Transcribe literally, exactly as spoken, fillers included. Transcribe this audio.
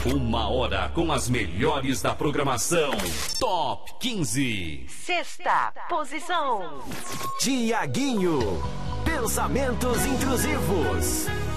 Uma hora com as melhores da programação. Top quinze. Sexta posição. Tiaguinho. Pensamentos intrusivos.